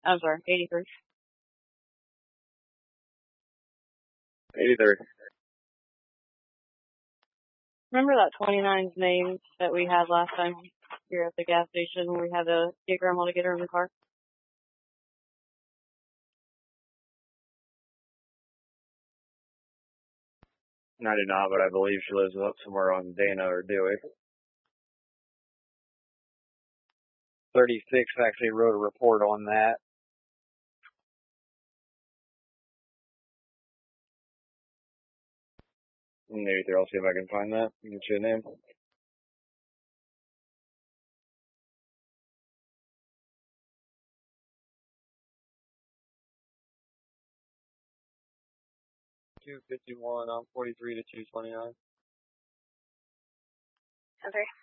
I'm sorry, 83. 83. Remember that 29's name that we had last time here at the gas station when we had to get Grandma to get her in the car? I do not, but I believe she lives up somewhere on Dana or Dewey. 36 actually wrote a report on that. Maybe I'll see if I can find that. Get you a name. $251 on 43 to 229. Okay.